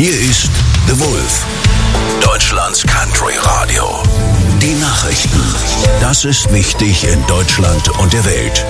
Hier ist The Wolf, Deutschlands Country Radio. Die Nachrichten. Das ist wichtig in Deutschland und der Welt.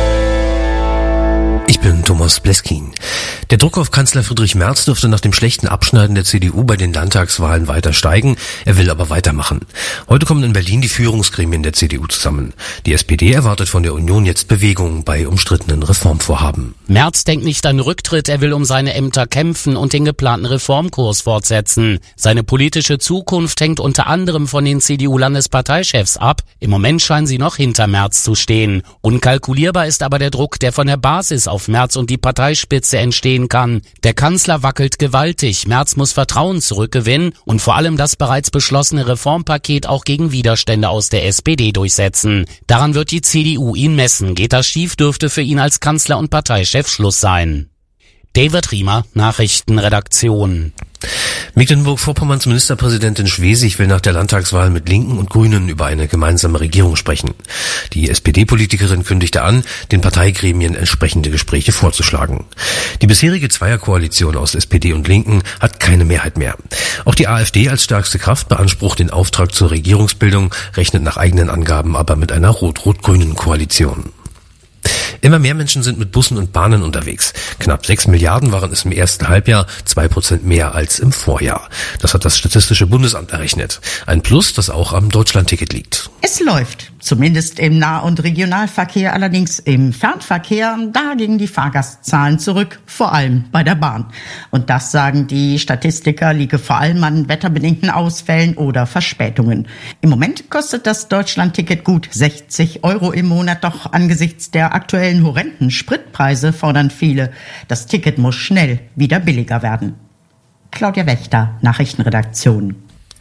Ich bin Thomas Bleskin. Der Druck auf Kanzler Friedrich Merz dürfte nach dem schlechten Abschneiden der CDU bei den Landtagswahlen weiter steigen. Er will aber weitermachen. Heute kommen in Berlin die Führungsgremien der CDU zusammen. Die SPD erwartet von der Union jetzt Bewegung bei umstrittenen Reformvorhaben. Merz denkt nicht an Rücktritt, er will um seine Ämter kämpfen und den geplanten Reformkurs fortsetzen. Seine politische Zukunft hängt unter anderem von den CDU-Landesparteichefs ab. Im Moment scheinen sie noch hinter Merz zu stehen. Unkalkulierbar ist aber der Druck, der von der Basis auf Merz und die Parteispitze entstehen kann. Der Kanzler wackelt gewaltig, Merz muss Vertrauen zurückgewinnen und vor allem das bereits beschlossene Reformpaket auch gegen Widerstände aus der SPD durchsetzen. Daran wird die CDU ihn messen. Geht das schief, dürfte für ihn als Kanzler und Parteichef Schluss sein. David Riemer, Nachrichtenredaktion. Mecklenburg-Vorpommerns Ministerpräsidentin Schwesig will nach der Landtagswahl mit Linken und Grünen über eine gemeinsame Regierung sprechen. Die SPD-Politikerin kündigte an, den Parteigremien entsprechende Gespräche vorzuschlagen. Die bisherige Zweierkoalition aus SPD und Linken hat keine Mehrheit mehr. Auch die AfD als stärkste Kraft beansprucht den Auftrag zur Regierungsbildung, rechnet nach eigenen Angaben aber mit einer rot-rot-grünen Koalition. Immer mehr Menschen sind mit Bussen und Bahnen unterwegs. Knapp 6 Milliarden waren es im ersten Halbjahr, 2% mehr als im Vorjahr. Das hat das Statistische Bundesamt errechnet. Ein Plus, das auch am Deutschlandticket liegt. Es läuft, zumindest im Nah- und Regionalverkehr, allerdings im Fernverkehr, da gingen die Fahrgastzahlen zurück, vor allem bei der Bahn. Und das, sagen die Statistiker, liege vor allem an wetterbedingten Ausfällen oder Verspätungen. Im Moment kostet das Deutschlandticket gut 60 € im Monat, doch angesichts der aktuellen horrenden Spritpreise fordern viele, das Ticket muss schnell wieder billiger werden. Claudia Wächter, Nachrichtenredaktion.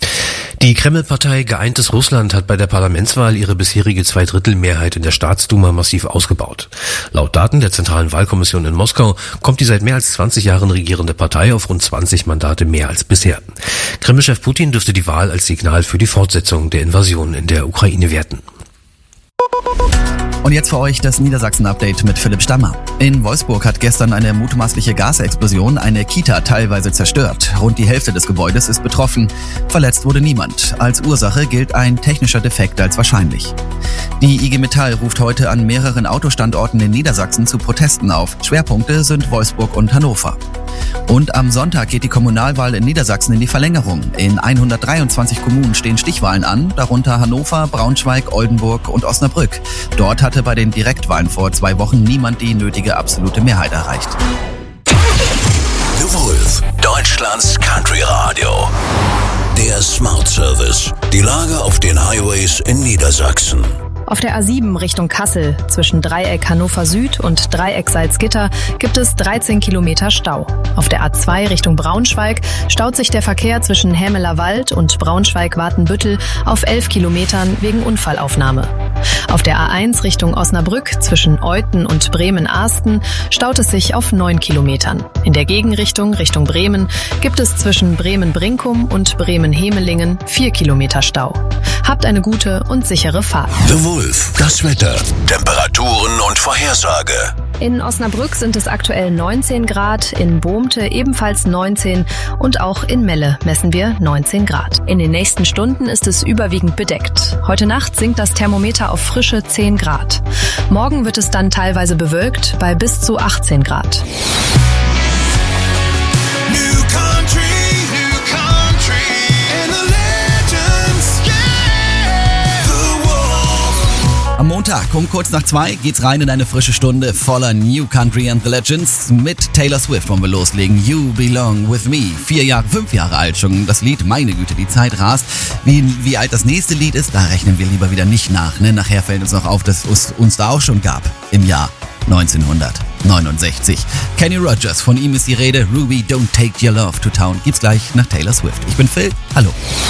Die Kreml-Partei Geeintes Russland hat bei der Parlamentswahl ihre bisherige Zweidrittelmehrheit in der Staatsduma massiv ausgebaut. Laut Daten der Zentralen Wahlkommission in Moskau kommt die seit mehr als 20 Jahren regierende Partei auf rund 20 Mandate mehr als bisher. Kreml-Chef Putin dürfte die Wahl als Signal für die Fortsetzung der Invasion in der Ukraine werten. Und jetzt für euch das Niedersachsen-Update mit Philipp Stammer. In Wolfsburg hat gestern eine mutmaßliche Gasexplosion eine Kita teilweise zerstört. Rund die Hälfte des Gebäudes ist betroffen. Verletzt wurde niemand. Als Ursache gilt ein technischer Defekt als wahrscheinlich. Die IG Metall ruft heute an mehreren Autostandorten in Niedersachsen zu Protesten auf. Schwerpunkte sind Wolfsburg und Hannover. Und am Sonntag geht die Kommunalwahl in Niedersachsen in die Verlängerung. In 123 Kommunen stehen Stichwahlen an, darunter Hannover, Braunschweig, Oldenburg und Osnabrück. Dort hatte bei den Direktwahlen vor 2 Wochen niemand die nötige absolute Mehrheit erreicht. The Wolf, Deutschlands Country Radio. Der Smart Service. Die Lage auf den Highways in Niedersachsen. Auf der A7 Richtung Kassel zwischen Dreieck Hannover Süd und Dreieck Salzgitter gibt es 13 Kilometer Stau. Auf der A2 Richtung Braunschweig staut sich der Verkehr zwischen Hämeler Wald und Braunschweig-Watenbüttel auf 11 Kilometern wegen Unfallaufnahme. Auf der A1 Richtung Osnabrück zwischen Euthen und Bremen-Ahsten staut es sich auf 9 Kilometern. In der Gegenrichtung Richtung Bremen gibt es zwischen Bremen-Brinkum und Bremen-Hemelingen 4 Kilometer Stau. Habt eine gute und sichere Fahrt. The Wolf, das Wetter, Temperaturen und Vorhersage. In Osnabrück sind es aktuell 19 Grad, in Bohmte ebenfalls 19 und auch in Melle messen wir 19 Grad. In den nächsten Stunden ist es überwiegend bedeckt. Heute Nacht sinkt das Thermometer auf frische 10 Grad. Morgen wird es dann teilweise bewölkt bei bis zu 18 Grad. Am Montag um kurz nach 2 geht's rein in eine frische Stunde voller New Country and the Legends. Mit Taylor Swift wollen wir loslegen. You Belong With Me. 5 Jahre alt schon das Lied. Meine Güte, die Zeit rast. Wie alt das nächste Lied ist, da rechnen wir lieber wieder nicht nach. Ne? Nachher fällt uns noch auf, dass es uns da auch schon gab. Im Jahr 1969. Kenny Rogers, von ihm ist die Rede. Ruby, Don't Take Your Love to Town. Gibt's gleich nach Taylor Swift. Ich bin Phil. Hallo.